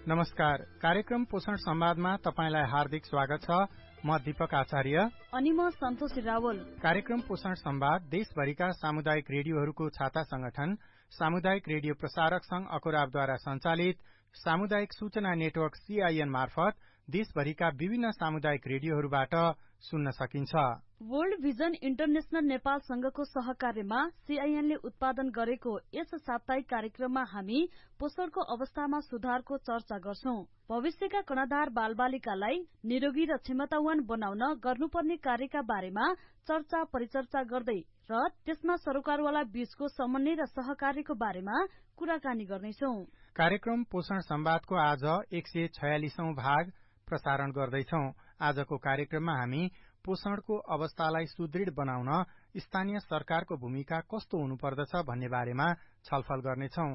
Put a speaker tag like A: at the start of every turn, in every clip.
A: नमस्कार। कार्यक्रम पोषण संवादमा तपाईंलाई हार्दिक स्वागत छ। म दीपक आचार्य
B: अनि म सन्तोषी रावल।
A: कार्यक्रम पोषण संवाद देशभरिका सामुदायिक रेडियोहरूको छाता संगठन सामुदायिक रेडियो प्रसारक संघ अकोराबद्वारा संचालित सामुदायिक सूचना नेटवर्क CIN मार्फत देशभरिका विभिन्न सामुदायिक रेडियोहरूबाट सुन्न सकिन्छ।
B: वर्ल्ड भिजन इन्टरनेशनल नेपाल संघको सहकार्यमा CIN ले उत्पादन गरेको यस साप्ताहिक कार्यक्रममा हामी पोषणको अवस्थामा सुधारको चर्चा गर्छौं। भविष्यका कर्णधार बालबालिकालाई निरोगी र क्षमतावान बनाउन गर्नुपर्ने कार्यका बारेमा चर्चा परिचर्चा गर्दै र त्यसमा सरकारवाला बीचको समन्वय र सहकार्यको बारेमा कुराकानी गर्नेछौं।
A: कार्यक्रम पोषण संवादको आज 146औं भाग प्रसारण गर्दैछौं। आजको कार्यक्रममा हामी पोषणको अवस्थालाई सुदृढ बनाउन स्थानीय सरकारको भूमिका कस्तो हुनुपर्दछ भन्ने बारेमा छलफल गर्नेछौं।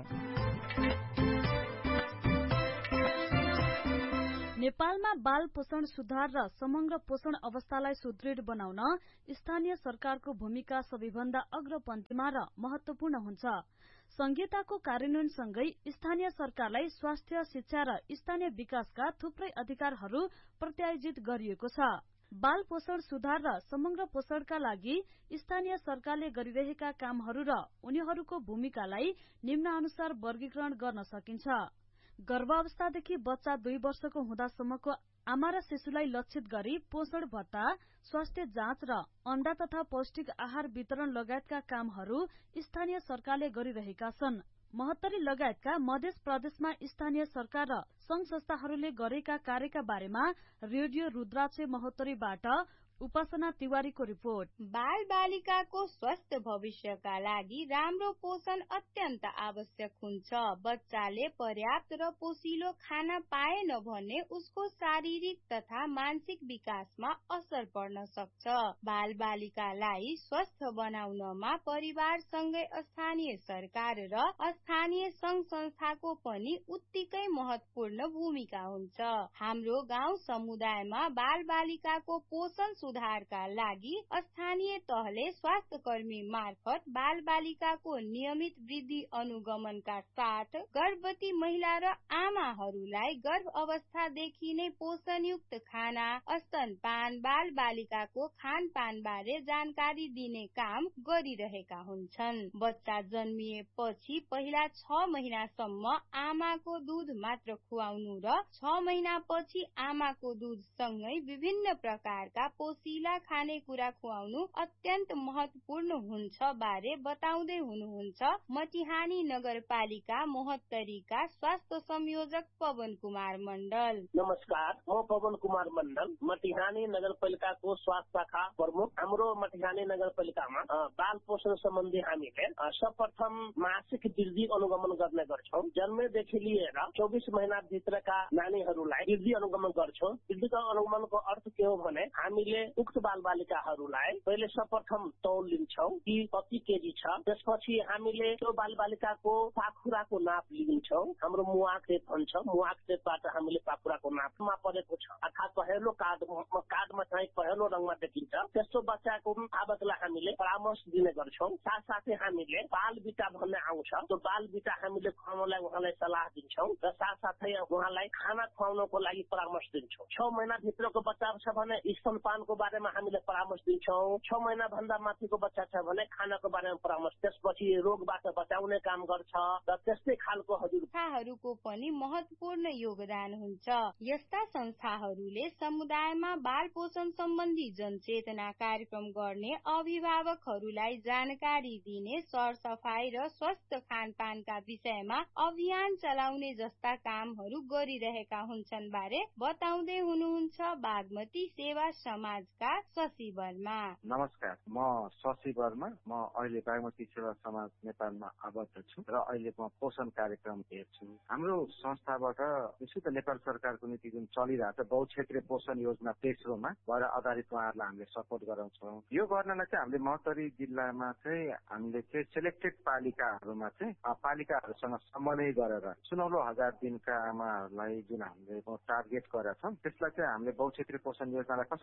B: नेपालमा बाल पोषण सुधार र समग्र पोषण अवस्थालाई सुदृढ बनाउन स्थानीय सरकारको भूमिका सबैभन्दा अग्रपन्थीमा र महत्वपूर्ण हुन्छ। संहिताको कार्यान्वयनसँगै स्थानीय सरकारलाई स्वास्थ्य, शिक्षा र स्थानीय विकासका थुप्रै अधिकारहरू प्रत्यायोजित गरिएको छ। बाल पोषण सुधार र समग्र पोषणका लागि स्थानीय सरकारले गरिरहेका कामहरू र उनीहरूको भूमिकालाई निम्नानुसार वर्गीकरण गर्न सकिन्छ। गर्भावस्थादेखि बच्चा 2 वर्षको हुँदासम्मको आमा र शिशुलाई लक्षित गरी पोषण भत्ता, स्वास्थ्य जाँच र अण्डा तथा पौष्टिक आहार वितरण लगायतका कामहरू स्थानीय सरकारले गरिरहेका छन्। महोत्तरी लगायतका मध्य प्रदेशमा स्थानीय सरकार र संघ संस्थाहरूले गरेका कार्यका बारेमा रेडियो रुद्राक्ष महोत्तरीबाट उपासना तिवारीको रिपोर्ट।
C: बाल बालिकाको स्वस्थ भविष्यका लागि राम्रो पोषण अत्यन्त आवश्यक हुन्छ। बच्चाले पर्याप्त र पोषिलो खाना पाएन भने उसको शारीरिक तथा मानसिक विकासमा असर पर्न सक्छ। बाल बालिकालाई स्वस्थ बनाउनमा परिवारसँगै स्थानीय सरकार र स्थानीय संघ संस्थाको पनि उत्तिकै महत्वपूर्ण भूमिका हुन्छ। हाम्रो गाउँ समुदायमा बाल बालिकाको पोषण सुधारका लागि स्थानीय तहले स्वास्थ्य कर्मी मार्फत बाल बालिकाको नियमित वृद्धि अनुगमनका साथ गर्भवती महिला र आमाहरूलाई गर्भ अवस्थादेखि नै पोषणयुक्त खाना, स्तनपान, बाल बालिकाको खानपान बारे जानकारी दिने काम गरिरहेका हुन्छन्। बच्चा जन्मिएपछि पहिला 6 महिनासम्म आमाको दूध मात्र खुवाउनु र 6 महिनापछि आमाको दूध सँगै विभिन्न प्रकारका पोषिला खानेकुरा खुवाउनु अत्यन्त महत्वपूर्ण हुन्छ बारे बताउँदै हुनुहुन्छ मटिहानी नगरपालिका महोत्तरीका स्वास्थ्य संयोजक पवन कुमार मण्डल।
D: नमस्कार, म पवन कुमार मण्डल, मटिहानी नगरपालिकाको स्वास्थ्य शाखा प्रमुख। हाम्रो मटिहानी नगरपालिकामा बाल पोषण सम्बन्धी हामीले सर्वप्रथम मासिक वृद्धि अनुगमन गर्ने गर्छौं। जन्मेदेखि लिएर 24 महिना भित्रका नानीहरूलाई वृद्धि अनुगमन गर्छौं। वृद्धिको अनुगमनको अर्थ के हो भने हामीले उक्त बाल बालिकाहरूलाई पहिले सर्वप्रथम तौल लिन्छौं कि कति केजी छ। त्यसपछि हामीले त्यो बाल बालिकाको पाखुराको नाप लिन्छौं। हाम्रो मुआक टेप भन्छ। मुआक टेपबाट हामीले पाखुराको नापमा परेको छ अर्थात पहेँलो कार्डमा चाहिँ पहेँलो रङमा देखिन्छ। त्यस्तो बच्चाको आवाजलाई हामीले परामर्श दिने गर्छौं। साथसाथै हामीले बाल बिटा भन्ने आउँछ। त्यो बाल बिटा हामीले खुवाउनलाई उहाँलाई सल्लाह दिन्छौं र साथसाथै उहाँलाई खाना खुवाउनको लागि परामर्श दिन्छौं। 6 महिना भित्रको बच्चा छ भने स्तनपानको बारेमा हामीले परामर्श दिन्छौं। 6 महिना भन्दा माथिको बच्चा छ भने खानाको बारेमा परामर्श। त्यसपछि रोगबाट बचाउने काम गर्छ र त्यस्तै खालको
C: संस्थाहरूको पनि महत्वपूर्ण योगदान हुन्छ। यस्ता संस्थाहरूले समुदायमा बाल पोषण सम्बन्धी जनचेतना कार्यक्रम गर्ने, अभिभावकहरूलाई जानकारी दिने, सरसफाई र स्वस्थ खानपानका विषयमा अभियान चलाउने जस्ता कामहरू गरिरहेका हुन्छन् बारे बताउँदै हुनुहुन्छ बागमती सेवा समाजका शशि वर्मा।
E: नमस्कार, म शशि वर्मा। म अहिले बागमती सेवा समाज नेपालमा आबद्ध छु र अहिले म पोषण कार्यक्रम हेर्छु। हाम्रो संस्थाबाट विशुद्ध नेपाल सरकारको नीति जुन चलिरहेछ बहुक्षेत्रीय पोषण योजना तेस्रोमा भएर आधारित उहाँहरूलाई हामीले सपोर्ट गराउँछौँ। यो गर्नलाई चाहिँ हामीले महोत्तरी जिल्लामा चाहिँ हामीले चाहिँ सेलेक्टेड पालिकाहरूमा चाहिँ पालिकाहरूसँग समन्वय गरेर 16,000 दिनका आमाहरूलाई जुन हामीले टार्गेट गरेका छौँ त्यसलाई चाहिँ हामीले बहुक्षेत्रीय पोषण योजनालाई कसरी अगाडि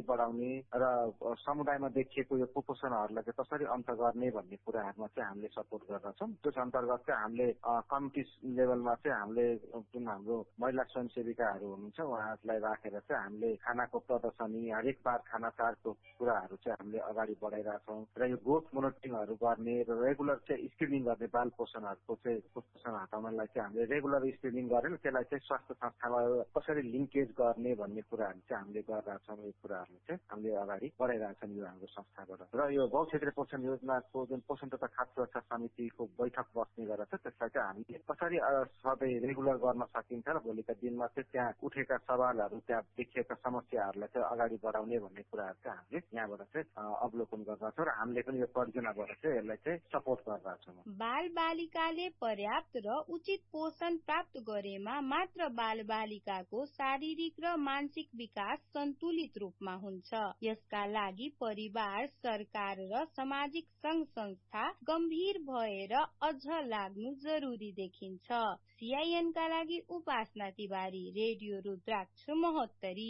E: बढाउने र समुदायमा देखिएको यो कुपोषणहरूलाई चाहिँ कसरी अन्त गर्ने भन्ने कुराहरूमा चाहिँ हामीले सपोर्ट गरेका छौँ। त्यस अन्तर्गत चाहिँ हामीले कम्युनिटी लेभलमा चाहिँ हामीले जुन हाम्रो महिला स्वयंसेविकाहरू हुनुहुन्छ उहाँहरूलाई राखेर चाहिँ हामीले खानाको प्रदर्शनी हरेक बार खाना चाडको कुराहरू चाहिँ हामीले अगाडि बढाइरहेछौँ र यो ग्रोथ मोनिटरिङहरू गर्ने र रेगुलर चाहिँ स्क्रिनिङ गर्ने बाल पोषणहरूको चाहिँ कुपोषण हटाउनलाई चाहिँ हामीले रेगुलर स्क्रिनिङ गरेर त्यसलाई चाहिँ स्वास्थ्य संस्थामा कसरी लिङ्केज गर्ने भन्ने कुराहरू चाहिँ हामीले गरिरहेछौँ। यो कुराहरू चाहिँ हामीले अगाडि बढाइरहेछौँ यो हाम्रो संस्थाबाट। र यो बहु क्षेत्रीय पोषण योजनाको जुन पोषण तथा खाद्य सुरक्षा समितिको बैठक बस्ने गरेर छ त्यसलाई चाहिँ हामीले कसरी सधैँ रेगुलर गर्न सकिन्छ र भोलिका दिनमा चाहिँ त्यहाँ उठेका सवालहरू त्यहाँ देखिएका समस्याहरूलाई चाहिँ अगाडि बढाउने भन्ने कुराहरू चाहिँ हामीले यहाँबाट चाहिँ अवलोकन गर्दछौँ र हामीले पनि यो परियोजनाबाट चाहिँ यसलाई चाहिँ सपोर्ट गर्दछौँ।
C: बाल बालिकाले पर्याप्त र उचित पोषण प्राप्त गरेमा मात्र बाल बालिकाको शारीरिक र मानसिक विकास सन्तुलित रूपमा हुन्छ। यसका लागि परिवार, सरकार र सामाजिक संघ संस्था गम्भीर भएर अझ लाग्नु जरुरी देखिन्छ। CIN का लागि उपासना तिवारी, रेडियो रुद्राक्ष महोत्तरी।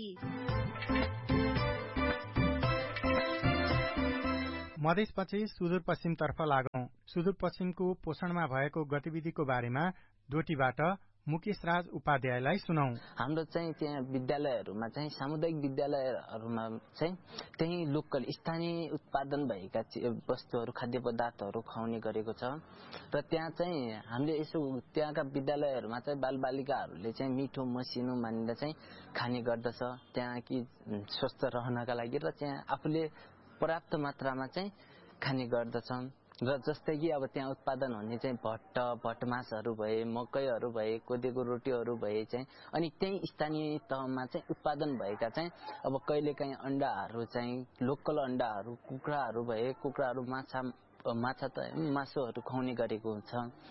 A: मधेसपछि सुदूरपश्चिमतर्फ लागौं। सुदूरपश्चिमको पोषणमा भएको गतिविधिको बारेमा डोटीबाट मुकेश राज उपाध्यायलाई सुनौ।
F: हाम्रो चाहिँ त्यहाँ विद्यालयहरूमा चाहिँ सामुदायिक विद्यालयहरूमा चाहिँ त्यही लोकल स्थानीय उत्पादन भएका वस्तुहरू खाद्य पदार्थहरू खुवाउने गरेको छ र त्यहाँ चाहिँ हामीले यसो त्यहाँका विद्यालयहरूमा चाहिँ बालबालिकाहरूले चाहिँ मिठो मसिनो मानेर चाहिँ खाने गर्दछ त्यहाँ कि स्वस्थ रहनका लागि र त्यहाँ आफूले पर्याप्त मात्रामा चाहिँ खाने गर्दछन् र जस्तै कि अब त्यहाँ उत्पादन हुने चाहिँ भट्टमासहरू भए, मकैहरू भए, कोदोको रोटीहरू भए चाहिँ अनि त्यही स्थानीय तहमा चाहिँ उत्पादन भएका चाहिँ अब कहिलेकाहीँ अण्डाहरू चाहिँ लोकल अण्डाहरू, कुखुराहरू भए, कुखुराहरू माछा त मासुहरू खुवाउने गरेको हुन्छ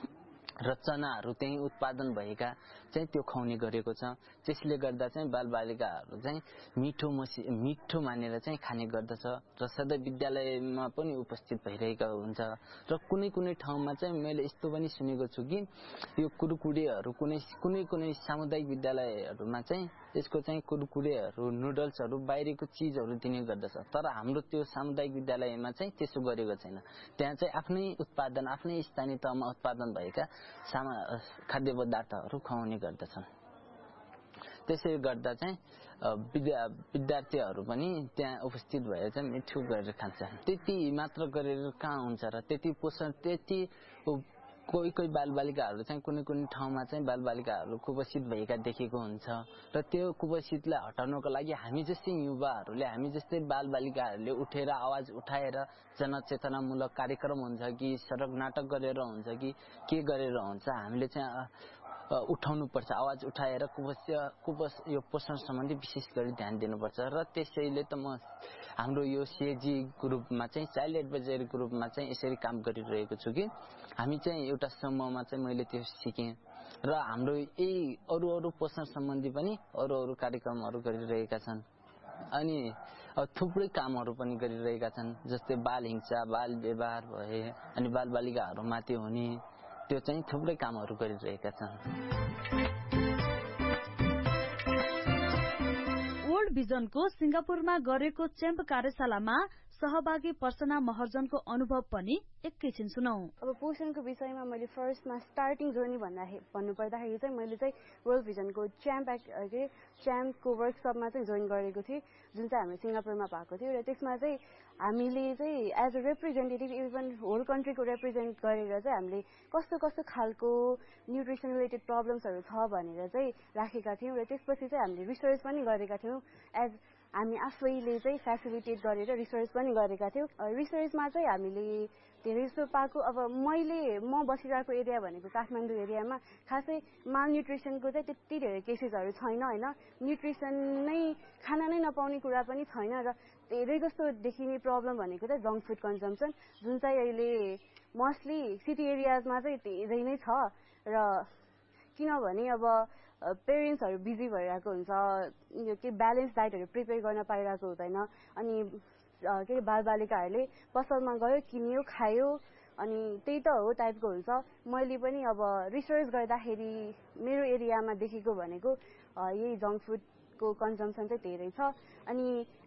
F: र चनाहरू त्यही उत्पादन भएका चाहिँ त्यो खुवाउने गरेको छ। त्यसले गर्दा चाहिँ बालबालिकाहरू चाहिँ मिठो मानेर चाहिँ खाने गर्दछ र सधैँ विद्यालयमा पनि उपस्थित भइरहेका हुन्छ र कुनै कुनै ठाउँमा चाहिँ मैले यस्तो पनि सुनेको छु कि यो कुरकुरेहरू कुनै सामुदायिक विद्यालयहरूमा चाहिँ यसको चाहिँ कुरकुरेहरू, नुडल्सहरू बाहिरको चिजहरू दिने गर्दछ तर हाम्रो त्यो सामुदायिक विद्यालयमा चाहिँ त्यसो गरेको छैन। त्यहाँ चाहिँ आफ्नै उत्पादन, आफ्नै स्थानीय तहमा उत्पादन भएका खाद्य पदार्थहरू खुवाउने गर्दछन्। त्यसै गर्दा चाहिँ विद्यार्थीहरू पनि त्यहाँ उपस्थित भएर चाहिँ मिठो गरेर खान्छन्। त्यति मात्र गरेर कहाँ हुन्छ र त्यति पोषण त्यति कोही बालबालिकाहरू चाहिँ कुनै ठाउँमा चाहिँ बालबालिकाहरू कुपोषित भएका देखेको हुन्छ र त्यो कुपोषितलाई हटाउनको लागि हामी जस्तै युवाहरूले, हामी जस्तै बालबालिकाहरूले उठेर आवाज उठाएर जनचेतनामूलक कार्यक्रम हुन्छ कि सडक नाटक गरेर हुन्छ कि के गरेर हुन्छ हामीले चाहिँ उठाउनु पर्छ, आवाज उठाएर यो पोषण सम्बन्धी विशेष गरी ध्यान दिनुपर्छ र त्यसैले त म हाम्रो यो CAG ग्रुपमा चाहिँ चाइल्ड एडभाइजरी ग्रुपमा चाहिँ यसरी काम गरिरहेको छु कि हामी चाहिँ एउटा समूहमा चाहिँ मैले त्यो सिकेँ र हाम्रो यही अरू पोषण सम्बन्धी पनि अरू कार्यक्रमहरू गरिरहेका छन् अनि थुप्रै कामहरू पनि गरिरहेका छन् जस्तै बाल हिंसा, बाल व्यवहार भए अनि बालबालिकाहरूमाथि हुने त्यो चाहिँ थुप्रै कामहरू गरिरहेका छन्।
B: वर्ल्ड भिजनको सिंगापुरमा गरेको च्याम्प कार्यशालामा सहभागी पर्सना महर्जनको अनुभव पनि एकैछिन सुनौ।
G: अब पोषणको विषयमा मैले फर्स्टमा स्टार्टिङ जर्नी भन्नुपर्दाखेरि चाहिँ मैले चाहिँ वर्ल्ड भिजनको च्याम्पको वर्कसपमा चाहिँ जोइन गरेको थिएँ जुन चाहिँ हाम्रो सिङ्गापुरमा भएको थियो र त्यसमा चाहिँ हामीले चाहिँ as a representative even whole कन्ट्रीको represent गरेर चाहिँ हामीले कस्तो खालको न्युट्रिसन रिलेटेड प्रब्लम्सहरू छ भनेर चाहिँ राखेका थियौँ र त्यसपछि चाहिँ हामीले रिसर्च पनि गरेका थियौँ एज हामी आफैले चाहिँ फेसिलिटेट गरेर रिसर्च पनि गरेका थियौँ। रिसर्चमा चाहिँ हामीले धेरै जस्तो पाएको अब म बसिरहेको एरिया भनेको काठमाडौँ एरियामा खासै मालन्युट्रिसनको चाहिँ त्यति धेरै केसेसहरू छैन होइन, न्युट्रिसन नै खाना नै नपाउने कुरा पनि छैन र धेरै जस्तो देखिने प्रब्लम भनेको चाहिँ जङ्क फुड कन्जम्सन जुन चाहिँ अहिले मोस्टली सिटी एरियाजमा चाहिँ धेरै नै छ र किनभने अब पेरेन्ट्सहरू बिजी भइरहेको हुन्छ, के ब्यालेन्स डाइटहरू प्रिपेयर गर्न पाइरहेको हुँदैन अनि के बालबालिकाहरूले पसलमा गयो, किन्यो, खायो अनि त्यही त हो टाइपको हुन्छ। मैले पनि अब रिसर्च गर्दाखेरि मेरो एरियामा देखेको भनेको यही जङ्क फुडको कन्जम्सन चाहिँ धेरै छ अनि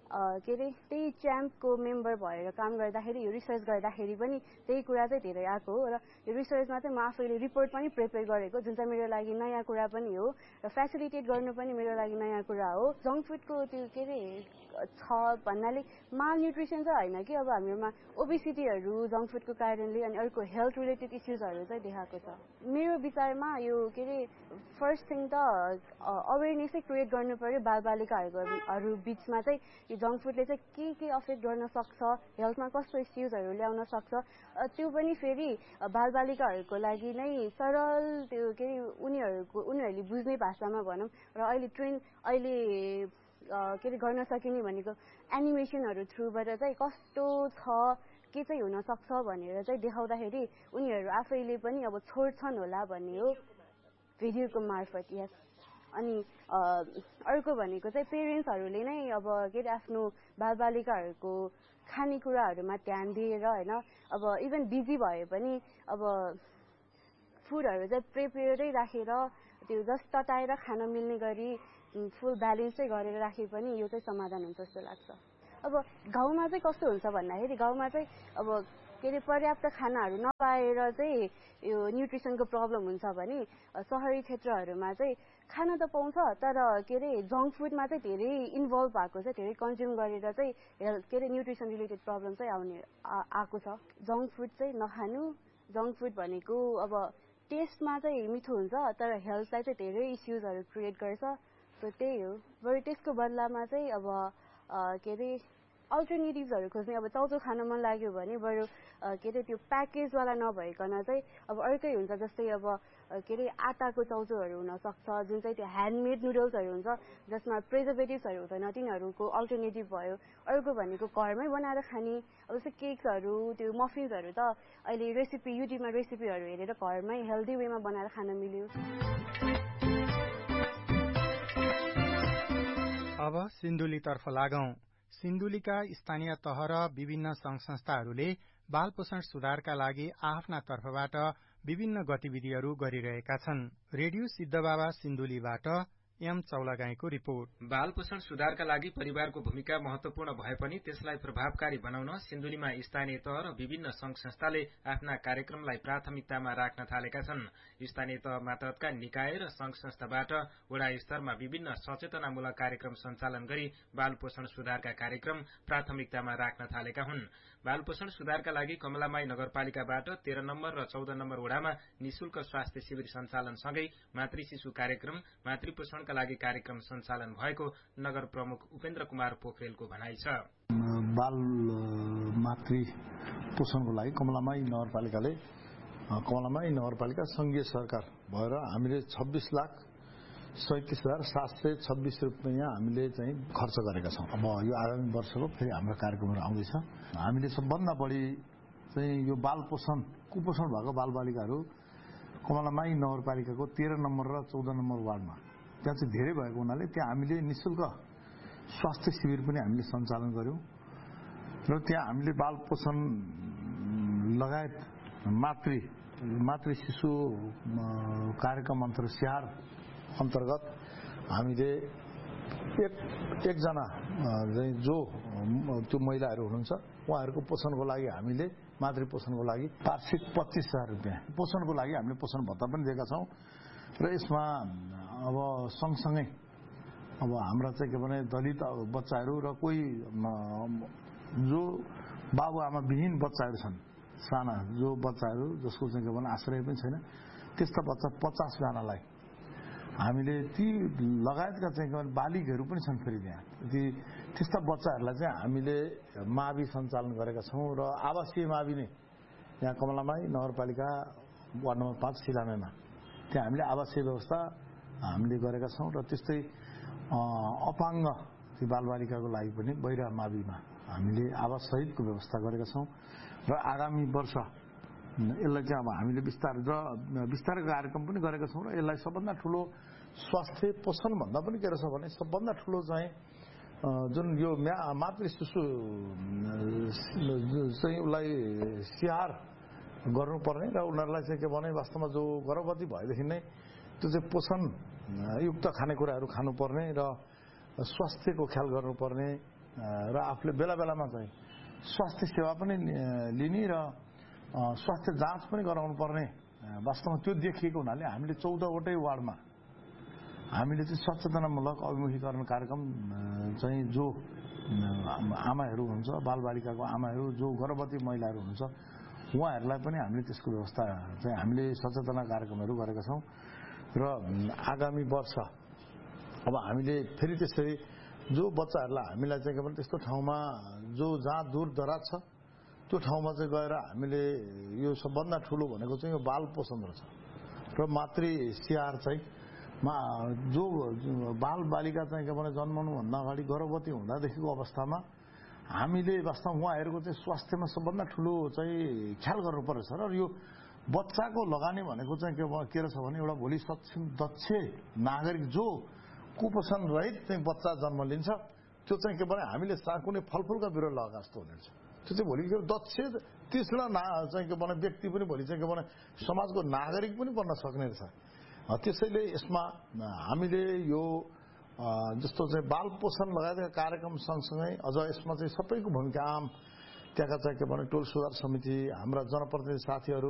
G: के अरे त्यही च्याम्पको मेम्बर भएर काम गर्दाखेरि यो रिसर्च गर्दाखेरि पनि त्यही कुरा चाहिँ धेरै आएको हो र यो रिसर्चमा चाहिँ म आफैले रिपोर्ट पनि प्रिपेयर गरेको जुन चाहिँ मेरो लागि नयाँ कुरा पनि हो र फेसिलिटेट गर्नु पनि मेरो लागि नयाँ कुरा हो। जङ्क फुडको त्यो के अरे छ भन्नाले माल न्युट्रिसन चाहिँ होइन कि अब हामीमा ओबेसिटीहरू जङ्क फुडको कारणले अनि अर्को हेल्थ रिलेटेड इस्युजहरू चाहिँ देखाएको छ। मेरो विचारमा यो के अरे फर्स्ट थिङ त अवेरनेसै क्रिएट गर्नु पर्यो बालबालिकाहरू बिचमा चाहिँ यो जङ्क फुडले चाहिँ के अफेक्ट गर्न सक्छ, हेल्थमा कस्तो इस्युजहरू ल्याउन सक्छ, त्यो पनि फेरि बालबालिकाहरूको लागि नै सरल त्यो के अरे उनीहरूले बुझ्ने भाषामा भनौँ र अहिले के अरे गर्न सकिने भनेको एनिमेसनहरू थ्रुबाट चाहिँ कस्तो छ के चाहिँ हुन सक्छ भनेर चाहिँ देखाउँदाखेरि उनीहरू आफैले पनि अब छोड्छन् होला भन्ने हो भिडियोको मार्फत। यस अनि अर्को भनेको चाहिँ पेरेन्ट्सहरूले नै अब के अरे आफ्नो बालबालिकाहरूको खानेकुराहरूमा ध्यान दिएर होइन अब इभन बिजी भए पनि अब फुडहरू चाहिँ प्रिपेयरै राखेर त्यो जस्ट तताएर खान मिल्ने गरी फुल ब्यालेन्स चाहिँ गरेर राखे पनि यो चाहिँ समाधान हुन्छ जस्तो लाग्छ। अब गाउँमा चाहिँ कस्तो हुन्छ भन्दाखेरि गाउँमा चाहिँ अब के अरे पर्याप्त खानाहरू नपाएर चाहिँ यो न्युट्रिसनको प्रब्लम हुन्छ भने सहरी क्षेत्रहरूमा चाहिँ खाना त पाउँछ तर के अरे जङ्क फुडमा चाहिँ धेरै इन्भल्भ भएको छ, धेरै कन्ज्युम गरेर चाहिँ के अरे न्युट्रिसन रिलेटेड प्रब्लम चाहिँ आएको छ। जङ्क फुड चाहिँ नखानु, जङ्क फुड भनेको अब टेस्टमा चाहिँ मिठो हुन्छ तर हेल्थलाई चाहिँ धेरै इस्युजहरू क्रिएट गर्छ। सो त्यही हो, बरु त्यसको बदलामा चाहिँ अब के अरे अल्टरनेटिभ्सहरू खोज्ने। अब चाउचाउ खान मन लाग्यो भने बरु के अरे त्यो प्याकेजवाला नभइकन चाहिँ अब अर्कै हुन्छ जस्तै अब के अरे आटाको चाउचाउहरू हुनसक्छ जुन चाहिँ त्यो ह्यान्डमेड नुडल्सहरू हुन्छ जसमा प्रिजर्भेटिभ्सहरू हुँदैन, तिनीहरूको अल्टरनेटिभ भयो। अर्को भनेको घरमै बनाएर खाने अब जस्तै केक्सहरू त्यो मफिन्सहरू त अहिले युट्युबमा रेसिपीहरू हेरेर घरमै हेल्दी वेमा बनाएर खान मिल्यो।
A: अब सिन्धुलीतर्फ लागौं। सिन्धुलीका स्थानीय तह र विभिन्न संघ संस्थाहरूले बाल पोषण सुधारका लागि आफ्ना तर्फबाट विभिन्न गतिविधिहरू गरिरहेका छन्। Radio Siddhababa सिन्धुलीबाट am चौलागाईको report.
H: बाल पोषण सुधारका लागि परिवारको भूमिका महत्वपूर्ण भए पनि त्यसलाई प्रभावकारी बनाउन सिन्धुलीमा स्थानीय तह र विभिन्न संघ संस्थाले आफ्ना कार्यक्रमलाई प्राथमिकतामा राख्न थालेका छन्। स्थानीय तह मातहतका निकाय र संघ संस्थाबाट वडा स्तरमा विभिन्न सचेतनामूलक कार्यक्रम सञ्चालन गरी बाल पोषण सुधारका कार्यक्रम प्राथमिकतामा राख्न थालेका हुन्। बाल पोषण सुधारका लागि कमलामाई नगरपालिकाबाट 13 नम्बर र 14 नम्बर वडामा निशुल्क स्वास्थ्य शिविर सञ्चालनसँगै मातृ शिशु कार्यक्रम, मातृ पोषणका लागि कार्यक्रम सञ्चालन भएको नगर प्रमुख उपेन्द्र कुमार पोखरेलको भनाइ छ।
I: बाल मातृ पोषणको लागि कमलामाई नगरपालिका संघीय सरकार भएर हामीले 26,37,726 रुपियाँ हामीले चाहिँ खर्च गरेका छौँ। अब यो आगामी वर्षको फेरि हाम्रो कार्यक्रमहरू आउँदैछ। हामीले सबभन्दा बढी चाहिँ यो कुपोषण भएको बालबालिकाहरू कमलामाई नगरपालिकाको 13 नम्बर र 14 नम्बर वार्डमा त्यहाँ चाहिँ धेरै भएको हुनाले त्यहाँ हामीले निशुल्क स्वास्थ्य शिविर पनि हामीले सञ्चालन गर्यौं र त्यहाँ हामीले बाल पोषण लगायत मातृ शिशु कार्यक्रम अन्तर्गत हामीले एकजना जो त्यो महिलाहरू हुनुहुन्छ उहाँहरूको पोषणको लागि हामीले मातृ पोषणको लागि वार्षिक 25,000 रुपियाँ पोषणको लागि हामीले पोषण भत्ता पनि दिएका छौं र यसमा अब सँगसँगै अब हाम्रा चाहिँ के भने दलित बच्चाहरू र कोही जो बाबुआमा विहीन बच्चाहरू छन्, साना जो बच्चाहरू जसको चाहिँ के भने आश्रय पनि छैन, त्यस्ता बच्चा 50 जनालाई हामीले ती लगायतका चाहिँ बालिगहरू पनि छन् फेरि त्यहाँ त्यस्ता बच्चाहरूलाई चाहिँ हामीले मावि सञ्चालन गरेका छौं र आवासीय मावि नै यहाँ कमलामाई नगरपालिका वार्ड नम्बर 5 सिलामेमा त्यहाँ हामीले आवासीय व्यवस्था हामीले गरेका छौं र त्यस्तै अपाङ्ग बालबालिकाको लागि पनि बहिरा माविमा हामीले आवास सहितको व्यवस्था गरेका छौं र आगामी वर्ष यसलाई चाहिँ अब हामीले विस्तार कार्यक्रम पनि गरेका छौं र यसलाई सबभन्दा ठूलो स्वास्थ्य पोषण भन्दा पनि के रहेछ भने सबभन्दा ठूलो चाहिँ जुन यो मातृ शिशु चाहिँ उसलाई स्याहार गर्नुपर्ने र उनीहरूलाई चाहिँ के भने वास्तवमा जो गर्भवती भएदेखि नै त्यो चाहिँ पोषण युक्त खानेकुराहरू खानुपर्ने र स्वास्थ्यको ख्याल गर्नुपर्ने र आफूले बेला बेलामा चाहिँ स्वास्थ्य सेवा पनि लिने र स्वास्थ्य जाँच पनि गराउनु पर्ने वास्तवमा त्यो देखिएको हुनाले हामीले 14वटै वार्डमा हामीले चाहिँ सचेतनामूलक अभिमुखीकरण कार्यक्रम चाहिँ जो आमाहरू हुन्छ बालबालिकाको आमाहरू जो गर्भवती महिलाहरू हुन्छ उहाँहरूलाई पनि हामीले त्यसको व्यवस्था चाहिँ हामीले सचेतना कार्यक्रमहरू गरेका छौँ र आगामी वर्ष अब हामीले फेरि त्यसरी जो बच्चाहरूलाई हामीलाई चाहिँ के भन्छ त्यस्तो ठाउँमा जो जहाँ दूर दराज छ त्यो ठाउँमा चाहिँ गएर हामीले यो सबभन्दा ठुलो भनेको चाहिँ यो बाल पोषण रहेछ र मातृ स्याहार चाहिँ जो बाल बालिका चाहिँ के भने जन्मनुभन्दा अगाडि गर्भवती हुँदादेखिको अवस्थामा हामीले वास्तवमा उहाँहरूको चाहिँ स्वास्थ्यमा सबभन्दा ठुलो चाहिँ ख्याल गर्नुपर्छ र यो बच्चाको लगानी भनेको चाहिँ के रहेछ भने एउटा भोलि सक्षम दक्ष नागरिक जो कुपोषण रहित चाहिँ बच्चा जन्म लिन्छ त्यो चाहिँ के भने हामीले कुनै फलफुलका बिरुवा लगाएको जस्तो हुनेछ त्यो चाहिँ भोलि दक्ष तीक्ष्ण चाहिँ के भने व्यक्ति पनि भोलि चाहिँ के भने समाजको नागरिक पनि बन्न सक्ने रहेछ त्यसैले यसमा हामीले यो जस्तो चाहिँ बाल पोषण लगायतका कार्यक्रम सँगसँगै अझ यसमा चाहिँ सबैको भूमिका आम त्यहाँका चाहिँ के भने टोल सुधार समिति हाम्रा जनप्रतिनिधि साथीहरू